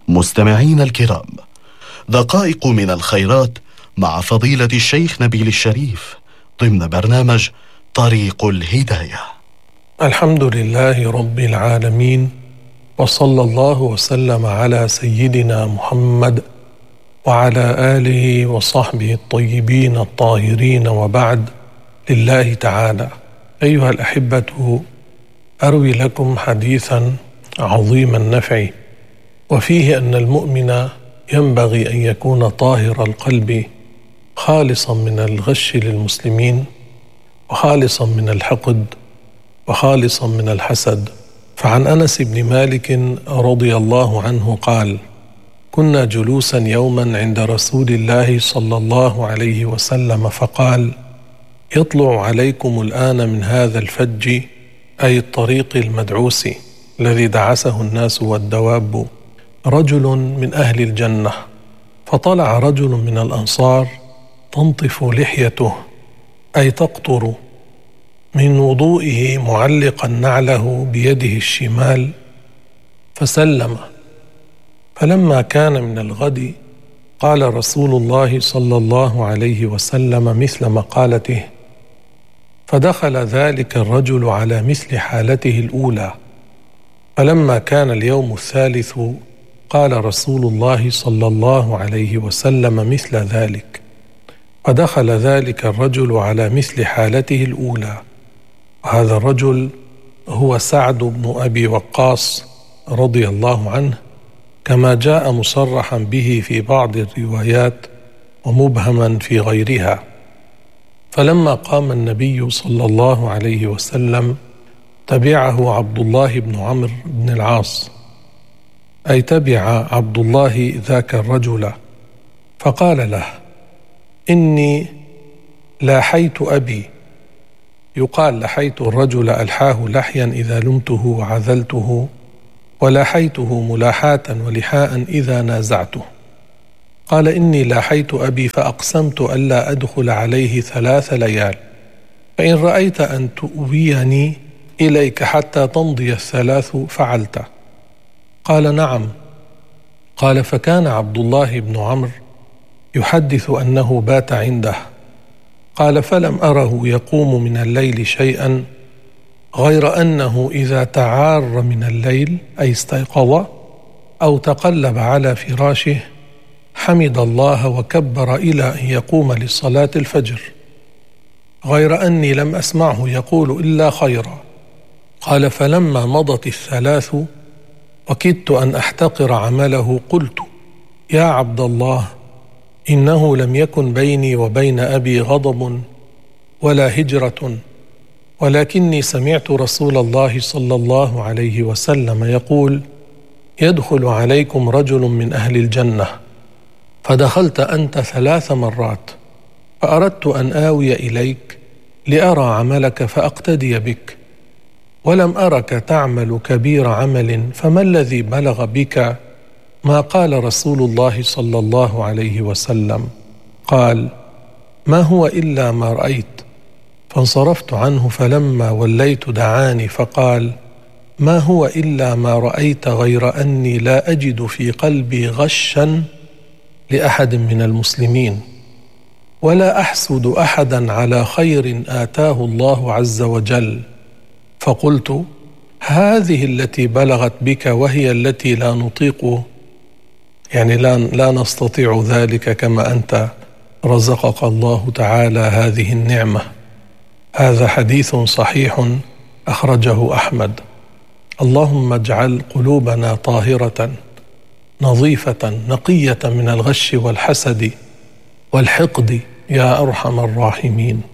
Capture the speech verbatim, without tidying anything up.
مستمعين الكرام، دقائق من الخيرات مع فضيلة الشيخ نبيل الشريف ضمن برنامج طريق الهداية. الحمد لله رب العالمين، وصلى الله وسلم على سيدنا محمد وعلى آله وصحبه الطيبين الطاهرين، وبعد. لله تعالى. أيها الأحبة، أروي لكم حديثا عظيم النفع، وفيه أن المؤمن ينبغي أن يكون طاهر القلب، خالصا من الغش للمسلمين، وخالصا من الحقد، وخالصا من الحسد. فعن أنس بن مالك رضي الله عنه قال: كنا جلوسا يوما عند رسول الله صلى الله عليه وسلم فقال: يطلع عليكم الآن من هذا الفج، أي الطريق المدعوس الذي دعسه الناس والدواب، رجل من أهل الجنة. فطلع رجل من الأنصار تنطف لحيته، أي تقطر من وضوئه، معلقا نعله بيده الشمال، فسلم. فلما كان من الغد قال رسول الله صلى الله عليه وسلم مثل مقالته، فدخل ذلك الرجل على مثل حالته الأولى. فلما كان اليوم الثالث قال رسول الله صلى الله عليه وسلم مثل ذلك، فدخل ذلك الرجل على مثل حالته الأولى. وهذا الرجل هو سعد بن أبي وقاص رضي الله عنه، كما جاء مصرحا به في بعض الروايات ومبهما في غيرها. فلما قام النبي صلى الله عليه وسلم تبعه عبد الله بن عمرو بن العاص، أي تبع عبد الله ذاك الرجل، فقال له: إني لاحيت أبي. يقال لحيت الرجل ألحاه لحيا إذا لمته وعذلته، ولاحيته ملاحاة ولحاء إذا نازعته. قال: إني لاحيت أبي فأقسمت ألا أدخل عليه ثلاث ليال، فإن رأيت أن تؤويني إليك حتى تمضي الثلاث فعلت. قال: نعم. قال: فكان عبد الله بن عمرو يحدث أنه بات عنده. قال: فلم أره يقوم من الليل شيئا، غير أنه إذا تعار من الليل، أي استيقظ أو تقلب على فراشه، حمد الله وكبر إلى أن يقوم لصلاة الفجر، غير أني لم أسمعه يقول إلا خيرا. قال: فلما مضت الثلاث وكدت أن أحتقر عمله، قلت: يا عبد الله، إنه لم يكن بيني وبين أبي غضب ولا هجرة، ولكني سمعت رسول الله صلى الله عليه وسلم يقول: يدخل عليكم رجل من أهل الجنة، فدخلت أنت ثلاث مرات، فأردت أن آوي إليك لأرى عملك فأقتدي بك، ولم أرك تعمل كبير عمل، فما الذي بلغ بك ما قال رسول الله صلى الله عليه وسلم؟ قال: ما هو إلا ما رأيت. فانصرفت عنه، فلما وليت دعاني فقال: ما هو إلا ما رأيت، غير أني لا أجد في قلبي غشا لأحد من المسلمين، ولا أحسد أحدا على خير آتاه الله عز وجل. فقلت: هذه التي بلغت بك، وهي التي لا نطيق، يعني لا, لا نستطيع ذلك كما أنت رزقك الله تعالى هذه النعمة. هذا حديث صحيح أخرجه أحمد. اللهم اجعل قلوبنا طاهرة نظيفة نقية من الغش والحسد والحقد يا أرحم الراحمين.